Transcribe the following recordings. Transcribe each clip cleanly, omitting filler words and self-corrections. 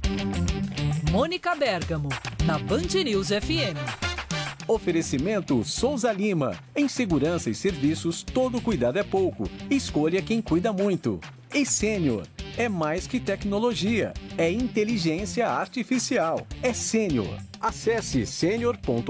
Mônica Bergamo, na Band News FM. Oferecimento Souza Lima. Em segurança e serviços, todo cuidado é pouco. Escolha quem cuida muito. E Sênior. É mais que tecnologia. É inteligência artificial. É Sênior. Acesse senior.com.br.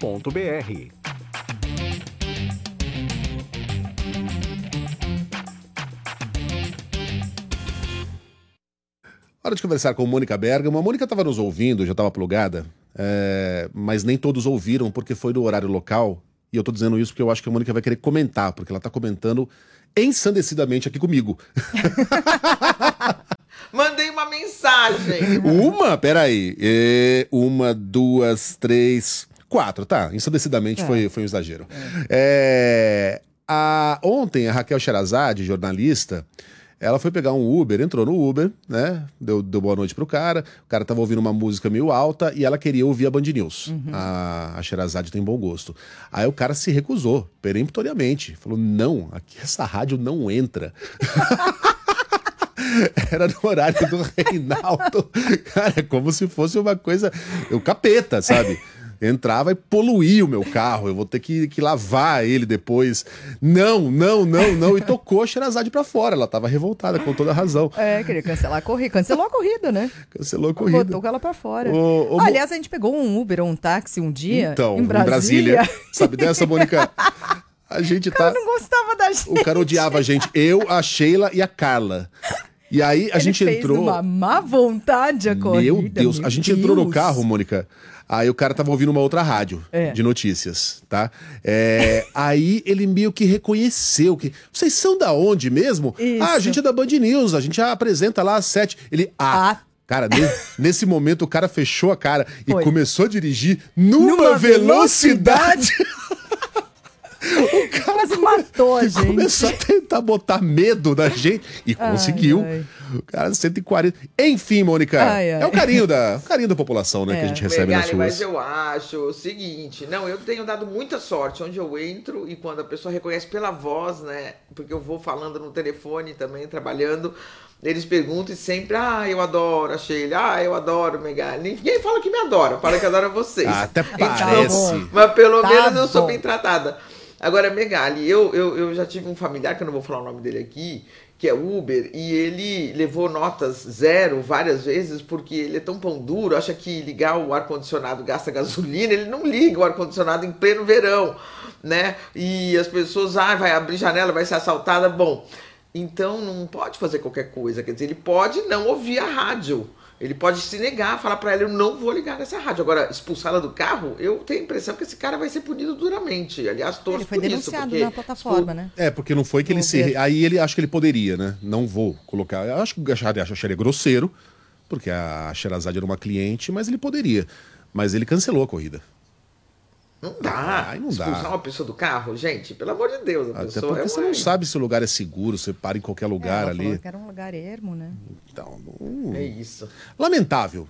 Hora de conversar com Mônica Bergamo. A Mônica estava nos ouvindo, já estava plugada, mas nem todos ouviram porque foi no horário local. E eu tô dizendo isso porque eu acho que a Mônica vai querer comentar, porque ela tá comentando ensandecidamente aqui comigo. Mandei uma mensagem. Uma? Peraí. 1, 2, 3, 4. Tá, ensandecidamente foi um exagero. Ontem, a Raquel Sherazade, jornalista, ela foi pegar um Uber, entrou no Uber, né? Deu boa noite pro cara. O cara tava ouvindo uma música meio alta e ela queria ouvir a Band News. Uhum. A Sherazade tem bom gosto. Aí o cara se recusou, peremptoriamente. Falou, não, aqui essa rádio não entra. Era no horário do Reinaldo. Cara, é como se fosse uma coisa... O capeta, sabe? Entrava e poluía o meu carro. Eu vou ter que lavar ele depois. Não. E tocou a Sherazade pra fora. Ela tava revoltada, com toda a razão. Queria cancelar a corrida. Cancelou a corrida, né? Cancelou a corrida. Botou ela pra fora. Aliás, a gente pegou um Uber ou um táxi um dia em Brasília. Sabe dessa, Mônica? A gente o cara não gostava da gente. O cara odiava a gente. Eu, a Sheila e a Carla. E aí a gente entrou... Ele fez uma má vontade a corrida. Meu Deus. A gente entrou no carro, Mônica. Aí o cara tava ouvindo uma outra rádio de notícias, tá? Aí ele meio que reconheceu que... Vocês são da onde mesmo? Isso. A gente é da Band News, a gente já apresenta lá às 7. Ele... Cara, nesse momento o cara fechou a cara e começou a dirigir numa velocidade... O cara quase matou a gente. Começou a tentar botar medo na gente e conseguiu. O cara 140. Enfim, Mônica, é o carinho da população, né, que a gente recebe nas ruas. Mas eu acho o seguinte, eu tenho dado muita sorte onde eu entro e quando a pessoa reconhece pela voz, né, porque eu vou falando no telefone também, trabalhando, eles perguntam e sempre, eu adoro a Sheila, eu adoro o Megali. Ninguém fala que me adora, fala que adora vocês. Até parece. Mas pelo menos eu sou bem tratada. Agora, Megali, eu já tive um familiar, que eu não vou falar o nome dele aqui, que é Uber, e ele levou notas 0 várias vezes, porque ele é tão pão duro, acha que ligar o ar-condicionado gasta gasolina, ele não liga o ar-condicionado em pleno verão, né? E as pessoas, vai abrir janela, vai ser assaltada, bom. Então, não pode fazer qualquer coisa, quer dizer, ele pode não ouvir a rádio. Ele pode se negar, falar pra ela, eu não vou ligar nessa rádio. Agora, expulsá-la do carro, eu tenho a impressão que esse cara vai ser punido duramente. Aliás, torço por isso. Ele foi denunciado na plataforma, né? Porque não foi que ele se... Aí ele acha que ele poderia, né? Não vou colocar... Eu acharia grosseiro, porque a Sherazade era uma cliente, mas ele poderia. Mas ele cancelou a corrida. Não dá. Não expulsar dá. uma pessoa do carro, gente, pelo amor de Deus. Até porque você não sabe se o lugar é seguro, você para em qualquer lugar ela ali. Falou que era um lugar ermo, né? Então, é isso. Lamentável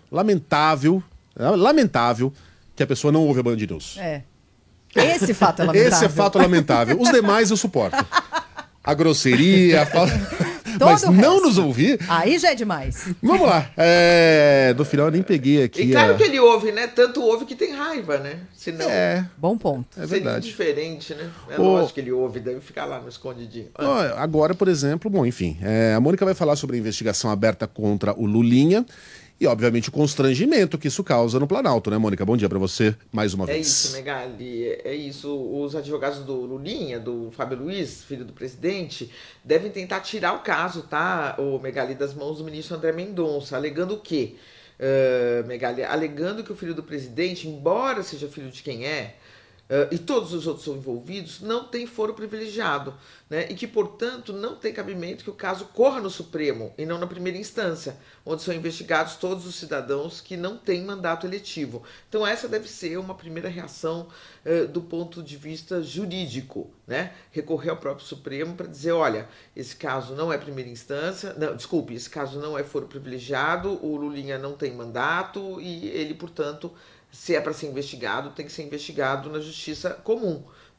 que a pessoa não ouve a Band News. Esse fato é lamentável. Esse é fato lamentável. Os demais eu suporto. A grosseria, a falta... Mas não nos ouvir... Aí já é demais. Vamos lá. No final eu nem peguei aqui... E claro que ele ouve, né? Tanto ouve que tem raiva, né? Senão... Bom ponto. É verdade. Diferente, né? É lógico que ele ouve, deve ficar lá no escondidinho. Agora, por exemplo, a Mônica vai falar sobre a investigação aberta contra o Lulinha e, obviamente, o constrangimento que isso causa no Planalto, né, Mônica? Bom dia pra você, mais uma vez. É isso, Megali, é isso. Os advogados do Lulinha, do Fábio Luiz, filho do presidente, devem tentar tirar o caso, tá, o Megali, das mãos do ministro André Mendonça, alegando o quê? Megali, alegando que o filho do presidente, embora seja filho de quem e todos os outros são envolvidos, não tem foro privilegiado, né? E que, portanto, não tem cabimento que o caso corra no Supremo e não na primeira instância, onde são investigados todos os cidadãos que não têm mandato eletivo. Então essa deve ser uma primeira reação do ponto de vista jurídico, né? Recorrer ao próprio Supremo para dizer, olha, esse caso não é primeira instância, não, desculpe, esse caso não é foro privilegiado, o Lulinha não tem mandato e ele, portanto, se é para ser investigado, tem que ser investigado na justiça comum,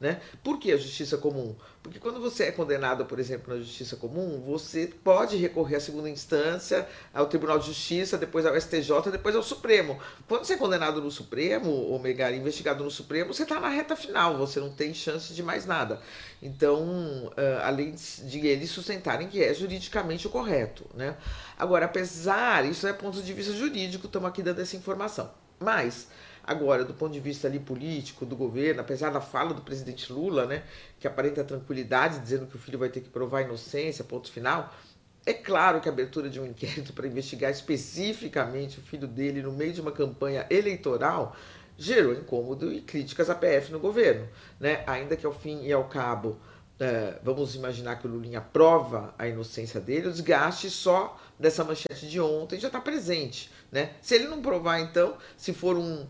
né? Por que a justiça comum? Porque quando você é condenado, por exemplo, na justiça comum, você pode recorrer à segunda instância, ao Tribunal de Justiça, depois ao STJ, depois ao Supremo. Quando você é condenado no Supremo, ou Megali, investigado no Supremo, você está na reta final, você não tem chance de mais nada. Então, além de eles sustentarem que é juridicamente o correto, né? Agora, apesar, isso é ponto de vista jurídico, estamos aqui dando essa informação. Mas, agora, do ponto de vista ali político, do governo, apesar da fala do presidente Lula, né, que aparenta tranquilidade, dizendo que o filho vai ter que provar a inocência, ponto final, é claro que a abertura de um inquérito para investigar especificamente o filho dele no meio de uma campanha eleitoral gerou incômodo e críticas à PF no governo, né? Ainda que ao fim e ao cabo, vamos imaginar que o Lulinha prova a inocência dele, o desgaste só dessa manchete de ontem já está presente, né? Se ele não provar, então, se for um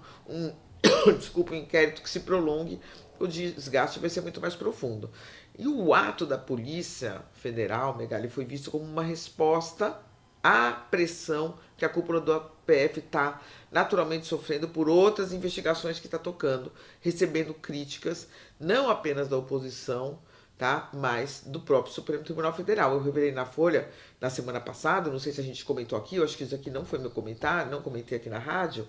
inquérito que se prolongue, o desgaste vai ser muito mais profundo. E o ato da Polícia Federal, Megali, foi visto como uma resposta à pressão que a cúpula do PF está naturalmente sofrendo por outras investigações que está tocando, recebendo críticas não apenas da oposição, tá? Mas do próprio Supremo Tribunal Federal. Eu revelei na Folha na semana passada, não sei se a gente comentou aqui, eu acho que isso aqui não foi meu comentário, não comentei aqui na rádio,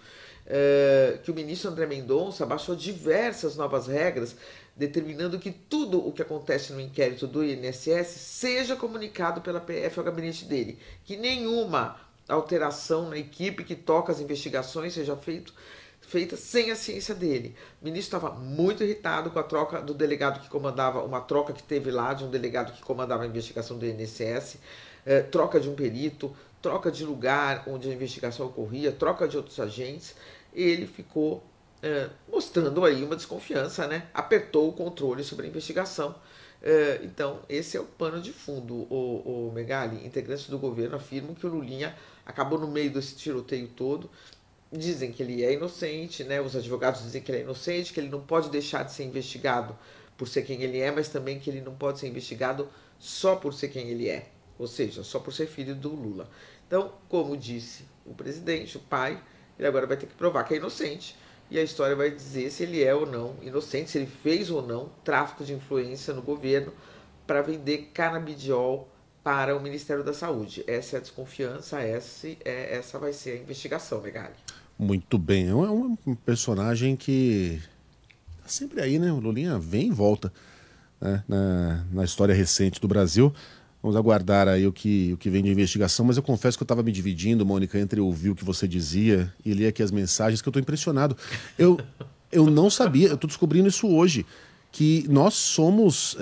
que o ministro André Mendonça baixou diversas novas regras, determinando que tudo o que acontece no inquérito do INSS seja comunicado pela PF ao gabinete dele, que nenhuma alteração na equipe que toca as investigações seja feita sem a ciência dele. O ministro estava muito irritado com a troca do delegado que comandava, uma troca que teve lá de um delegado que comandava a investigação do INSS, troca de um perito, troca de lugar onde a investigação ocorria, troca de outros agentes. Ele ficou mostrando aí uma desconfiança, né? Apertou o controle sobre a investigação. Então, esse é o pano de fundo. O Megali, integrantes do governo afirmam que o Lulinha acabou no meio desse tiroteio todo. Dizem que ele é inocente, né? Os advogados dizem que ele é inocente, que ele não pode deixar de ser investigado por ser quem ele é, mas também que ele não pode ser investigado só por ser quem ele é, ou seja, só por ser filho do Lula. Então, como disse o presidente, o pai, ele agora vai ter que provar que é inocente, e a história vai dizer se ele é ou não inocente, se ele fez ou não tráfico de influência no governo para vender canabidiol para o Ministério da Saúde. Essa é a desconfiança, essa vai ser a investigação, Megali. Muito bem, é um personagem que tá sempre aí, né? O Lulinha vem e volta, né? Na história recente do Brasil. Vamos aguardar aí o que vem de investigação, mas eu confesso que eu estava me dividindo, Mônica, entre ouvir o que você dizia e ler aqui as mensagens, que eu estou impressionado. Eu não sabia, eu estou descobrindo isso hoje, que nós somos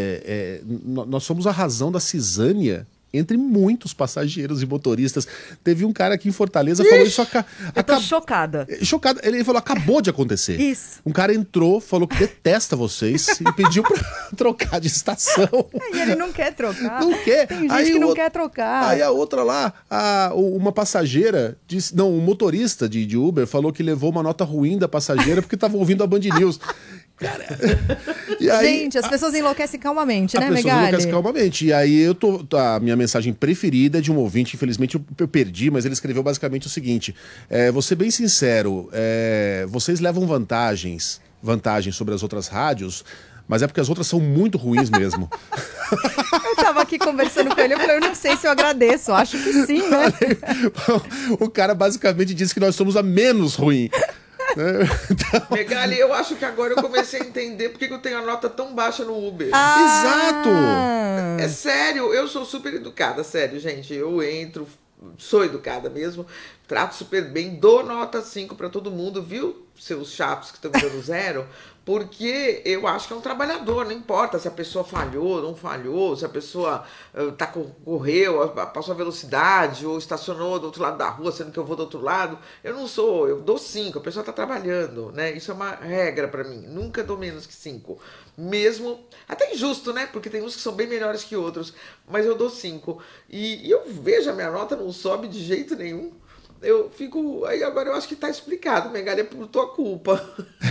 a razão da cisânia entre muitos passageiros e motoristas. Teve um cara aqui em Fortaleza falou isso. Eu tô chocada. Chocada. Ele falou, acabou de acontecer. Isso. Um cara entrou, falou que detesta vocês e pediu pra trocar de estação. E ele não quer trocar. Não quer. Tem gente que não quer trocar. Aí a outra lá, uma passageira, um motorista de Uber falou que levou uma nota ruim da passageira porque estava ouvindo a Band News. Cara, e aí, gente, as pessoas enlouquecem calmamente, né, Megali? As pessoas enlouquecem calmamente. E aí a minha mensagem preferida é de um ouvinte, infelizmente eu perdi, mas ele escreveu basicamente o seguinte: vou ser bem sincero, vocês levam vantagens sobre as outras rádios, mas é porque as outras são muito ruins mesmo. Eu tava aqui conversando com ele, eu falei, eu não sei se eu agradeço, acho que sim, né? O cara basicamente disse que nós somos a menos ruim. Então... Megali, eu acho que agora eu comecei a entender porque que eu tenho a nota tão baixa no Uber. Exato! É sério, eu sou super educada, sério, gente. Eu entro, sou educada mesmo, trato super bem, dou nota 5 pra todo mundo, viu? Seus chatos que estão me dando 0, porque eu acho que é um trabalhador, não importa se a pessoa falhou, não falhou, se a pessoa correu, passou a velocidade ou estacionou do outro lado da rua, sendo que eu vou do outro lado. Eu dou 5, a pessoa está trabalhando, né? Isso é uma regra para mim, nunca dou menos que 5. Mesmo, até injusto, né? Porque tem uns que são bem melhores que outros, mas eu dou 5. E eu vejo a minha nota não sobe de jeito nenhum. Eu fico... Aí agora eu acho que tá explicado, Megali, é por tua culpa.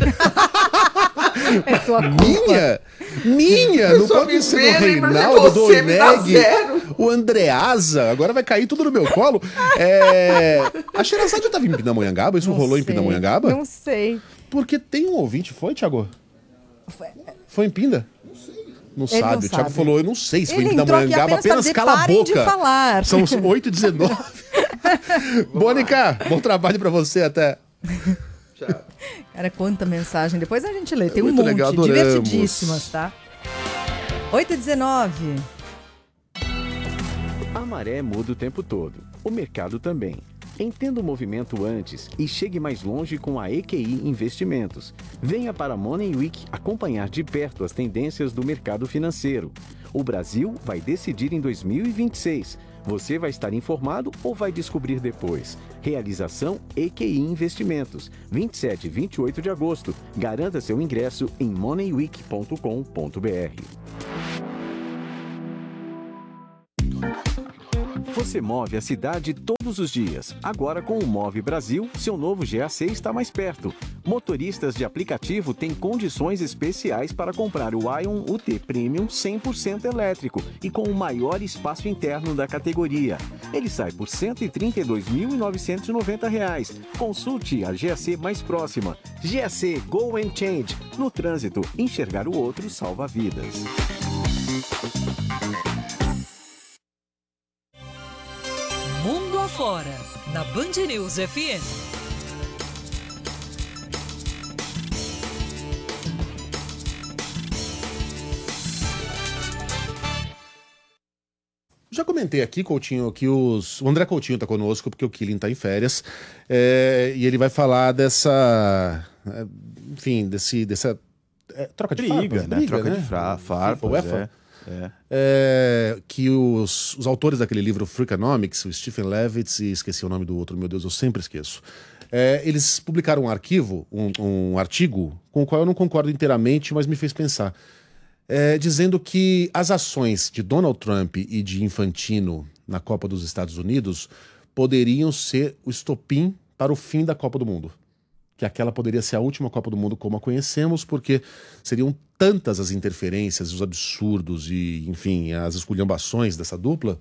É tua culpa? Minha? Não pode ser o Reinaldo, do Oneg, o Andreasa. Agora vai cair tudo no meu colo. A Sherazade já tava em Pindamonhangaba? Isso rolou em Pindamonhangaba? Não sei. Porque tem um ouvinte, foi, Thiago? Foi em Pinda? Não Ele sabe. não O Thiago sabe. falou, eu não sei se foi Ele em entrou aqui Pindamonhangaba, apenas pra cala a parem de boca. falar. São 8h19. Mônica, bom trabalho pra você até. Tchau. Cara, quanta mensagem. Depois a gente lê. Tem um muito monte. legal, adoramos. Divertidíssimas, tá? 8h19. A maré muda o tempo todo. O mercado também. Entenda o movimento antes e chegue mais longe com a EQI Investimentos. Venha para a Money Week acompanhar de perto as tendências do mercado financeiro. O Brasil vai decidir em 2026. Você vai estar informado ou vai descobrir depois? Realização EQI Investimentos, 27 e 28 de agosto. Garanta seu ingresso em moneyweek.com.br. Você move a cidade todos os dias. Agora com o Move Brasil, seu novo GAC está mais perto. Motoristas de aplicativo têm condições especiais para comprar o Ion UT Premium 100% elétrico e com o maior espaço interno da categoria. Ele sai por R$ 132.990. Consulte a GAC mais próxima. GAC Go and Change. No trânsito, enxergar o outro salva vidas. Mundo Afora, na Band News FM. Já comentei aqui, Coutinho, que o André Coutinho está conosco, porque o Killing está em férias, e ele vai falar dessa... Enfim, dessa troca de farpas, né? Troca de farpas, UEFA. Que os autores daquele livro Freakonomics, o Stephen Levitz e esqueci o nome do outro, meu Deus, eu sempre esqueço. Eles publicaram um artigo com o qual eu não concordo inteiramente, mas me fez pensar. Dizendo que as ações de Donald Trump e de Infantino na Copa dos Estados Unidos poderiam ser o estopim para o fim da Copa do Mundo. Que aquela poderia ser a última Copa do Mundo como a conhecemos, porque seriam tantas as interferências, os absurdos e, enfim, as esculhambações dessa dupla,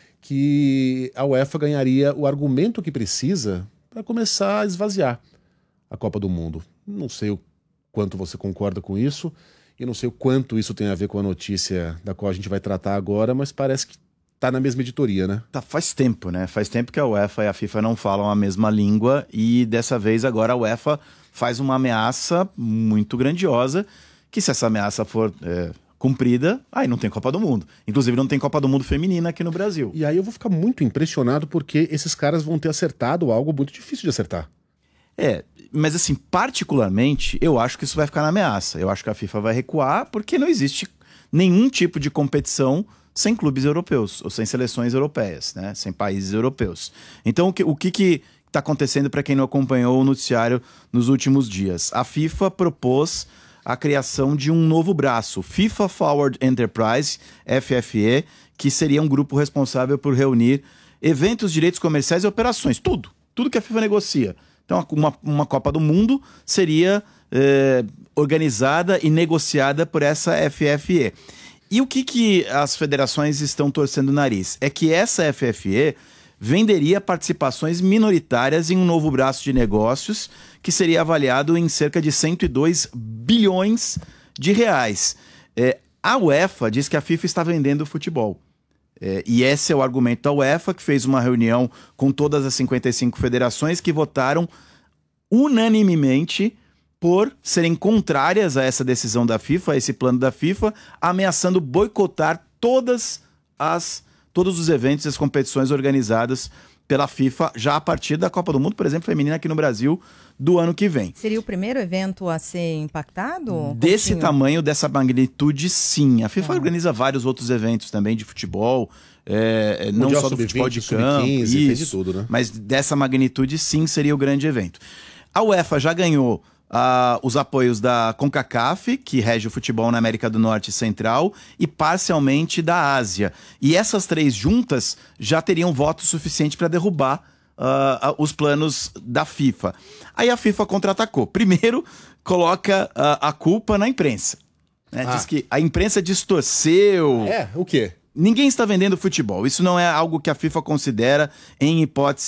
que a UEFA ganharia o argumento que precisa para começar a esvaziar a Copa do Mundo. Não sei o quanto você concorda com isso, e não sei o quanto isso tem a ver com a notícia da qual a gente vai tratar agora, mas parece que tá na mesma editoria, né? Faz tempo, né? Faz tempo que a UEFA e a FIFA não falam a mesma língua e dessa vez agora a UEFA faz uma ameaça muito grandiosa que se essa ameaça for cumprida, aí não tem Copa do Mundo. Inclusive não tem Copa do Mundo feminina aqui no Brasil. E aí eu vou ficar muito impressionado porque esses caras vão ter acertado algo muito difícil de acertar. Mas assim, particularmente, eu acho que isso vai ficar na ameaça. Eu acho que a FIFA vai recuar porque não existe nenhum tipo de competição sem clubes europeus, ou sem seleções europeias, né? Sem países europeus. Então, o que está acontecendo para quem não acompanhou o noticiário nos últimos dias? A FIFA propôs a criação de um novo braço, FIFA Forward Enterprise, FFE, que seria um grupo responsável por reunir eventos, direitos comerciais e operações, tudo que a FIFA negocia. Então, uma Copa do Mundo seria organizada e negociada por essa FFE. E o que as federações estão torcendo o nariz? É que essa FFE venderia participações minoritárias em um novo braço de negócios que seria avaliado em cerca de 102 bilhões de reais. A UEFA diz que a FIFA está vendendo o futebol. E esse é o argumento da UEFA, que fez uma reunião com todas as 55 federações que votaram unanimemente por serem contrárias a essa decisão da FIFA, a esse plano da FIFA, ameaçando boicotar todos os eventos e as competições organizadas pela FIFA já a partir da Copa do Mundo, por exemplo, feminina aqui no Brasil, do ano que vem. Seria o primeiro evento a ser impactado? Desse tamanho, dessa magnitude, sim. A FIFA organiza vários outros eventos também de futebol, não só do futebol de campo, isso, de tudo, né? Mas dessa magnitude, sim, seria o grande evento. A UEFA já ganhou os apoios da CONCACAF, que rege o futebol na América do Norte e Central, e parcialmente da Ásia. E essas três juntas já teriam voto suficiente para derrubar os planos da FIFA. Aí a FIFA contra-atacou. Primeiro, coloca a culpa na imprensa. Né? Diz que a imprensa distorceu. O quê? Ninguém está vendendo futebol. Isso não é algo que a FIFA considera, em hipótese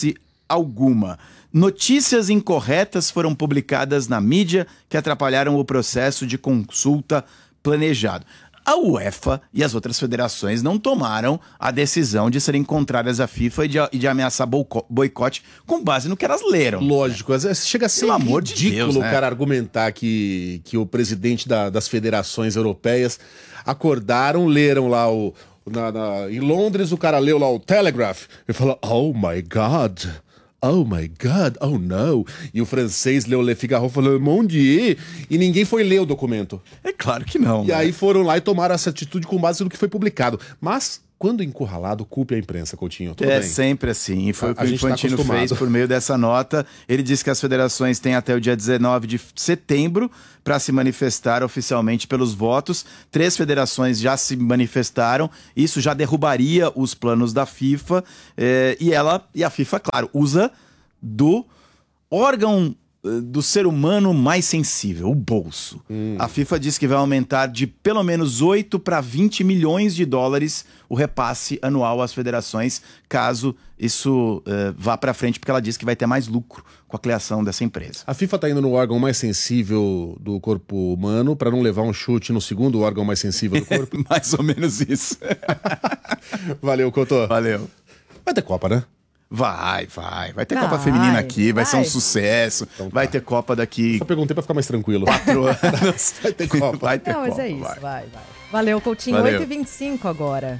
alguma. Notícias incorretas foram publicadas na mídia que atrapalharam o processo de consulta planejado. A UEFA e as outras federações não tomaram a decisão de serem contrárias à FIFA e de ameaçar boicote com base no que elas leram. Lógico, chega a ser ridículo o cara argumentar que o presidente das federações europeias acordaram, leram lá em Londres, o cara leu lá o Telegraph e falou, oh my God, oh no. E o francês leu Le Figaro e falou, mon Dieu, e ninguém foi ler o documento. É claro que não. E aí foram lá e tomaram essa atitude com base no que foi publicado. Mas, quando encurralado, culpe a imprensa, Coutinho. Tudo bem. Sempre assim. E foi o que o Infantino tá fez por meio dessa nota. Ele disse que as federações têm até o dia 19 de setembro para se manifestar oficialmente pelos votos. 3 federações já se manifestaram. Isso já derrubaria os planos da FIFA. E a FIFA, claro, usa do órgão do ser humano mais sensível, o bolso. A FIFA diz que vai aumentar de pelo menos 8 para 20 milhões de dólares o repasse anual às federações, caso isso vá para frente, porque ela diz que vai ter mais lucro com a criação dessa empresa. A FIFA está indo no órgão mais sensível do corpo humano para não levar um chute no segundo órgão mais sensível do corpo? Mais ou menos isso. Valeu, Couto. Valeu. Vai ter Copa, né? Vai ter Copa Feminina aqui, vai ser um sucesso. Então vai ter Copa daqui. Só perguntei pra ficar mais tranquilo. 4 anos. Vai ter Copa. Vai ter Copa. Mas é isso, vai. Valeu, Coutinho. 8h25 agora.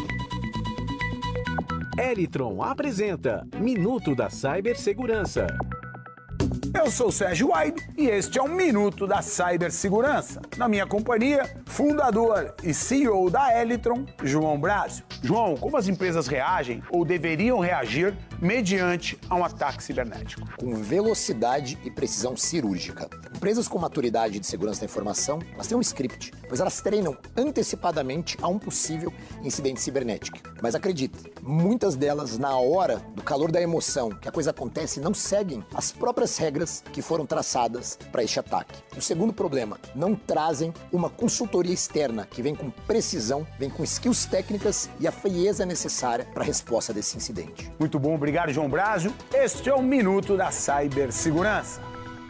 Elitron apresenta Minuto da Cibersegurança. Eu sou o Sérgio Waibe e este é um Minuto da Cibersegurança. Na minha companhia, fundador e CEO da Elitron, João Brásio. João, como as empresas reagem ou deveriam reagir mediante a um ataque cibernético? Com velocidade e precisão cirúrgica. Empresas com maturidade de segurança da informação, elas têm um script, pois elas treinam antecipadamente a um possível incidente cibernético. Mas acredite, muitas delas, na hora do calor da emoção que a coisa acontece, não seguem as próprias regras que foram traçadas para este ataque. E o segundo problema, não trazem uma consultoria externa que vem com precisão, vem com skills técnicas e a frieza necessária para a resposta desse incidente. Muito bom, obrigado, João Brásio. Este é o Minuto da Cibersegurança.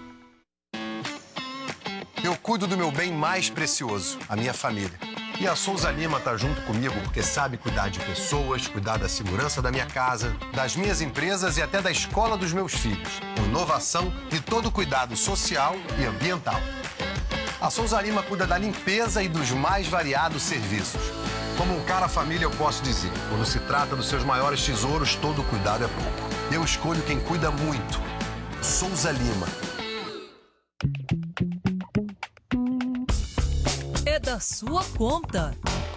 Eu cuido do meu bem mais precioso, a minha família. E a Souza Lima tá junto comigo porque sabe cuidar de pessoas, cuidar da segurança da minha casa, das minhas empresas e até da escola dos meus filhos. Com inovação e todo cuidado social e ambiental. A Souza Lima cuida da limpeza e dos mais variados serviços. Como um cara família, eu posso dizer, quando se trata dos seus maiores tesouros, todo cuidado é pouco. Eu escolho quem cuida muito. Souza Lima. É da sua conta.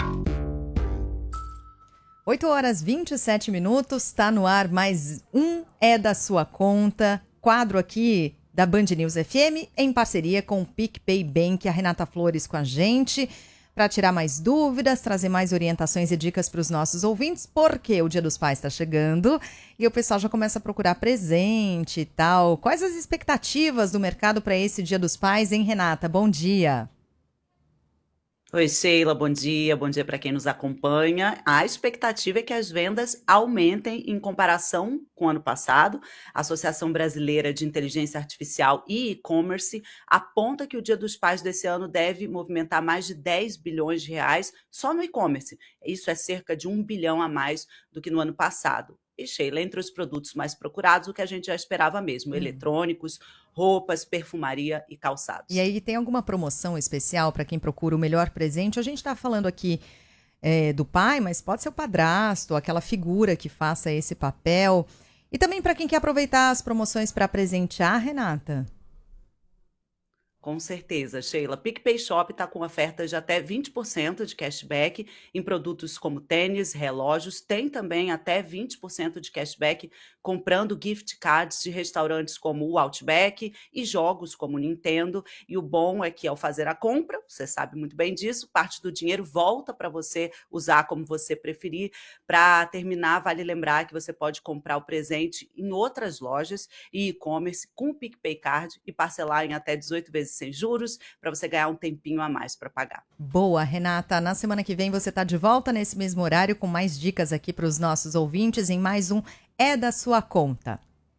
8h27, está no ar mais um É da Sua Conta, quadro aqui da Band News FM, em parceria com o PicPay Bank, a Renata Flores com a gente, para tirar mais dúvidas, trazer mais orientações e dicas para os nossos ouvintes, porque o Dia dos Pais está chegando e o pessoal já começa a procurar presente e tal. Quais as expectativas do mercado para esse Dia dos Pais, hein, Renata? Bom dia. Oi, Sheila, bom dia para quem nos acompanha. A expectativa é que as vendas aumentem em comparação com o ano passado. A Associação Brasileira de Inteligência Artificial e E-Commerce aponta que o Dia dos Pais desse ano deve movimentar mais de 10 bilhões de reais só no e-commerce. Isso é cerca de 1 bilhão a mais do que no ano passado. E, Sheila, entre os produtos mais procurados, o que a gente já esperava mesmo, eletrônicos, roupas, perfumaria e calçados. E aí, tem alguma promoção especial para quem procura o melhor presente? A gente está falando aqui do pai, mas pode ser o padrasto, aquela figura que faça esse papel. E também para quem quer aproveitar as promoções para presentear, Renata? Com certeza, Sheila. PicPay Shop está com ofertas de até 20% de cashback em produtos como tênis, relógios. Tem também até 20% de cashback comprando gift cards de restaurantes como o Outback e jogos como o Nintendo. E o bom é que ao fazer a compra, você sabe muito bem disso, parte do dinheiro volta para você usar como você preferir. Para terminar, vale lembrar que você pode comprar o presente em outras lojas e e-commerce com o PicPay Card e parcelar em até 18 vezes sem juros, para você ganhar um tempinho a mais para pagar. Boa, Renata. Na semana que vem você está de volta nesse mesmo horário com mais dicas aqui para os nossos ouvintes em mais um É da Sua Conta.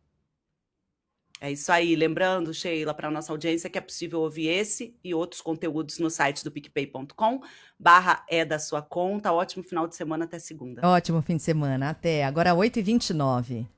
É isso aí. Lembrando, Sheila, para a nossa audiência que é possível ouvir esse e outros conteúdos no site do picpay.com/é da sua conta. Ótimo final de semana, até segunda. Ótimo fim de semana. Até. Agora 8h29.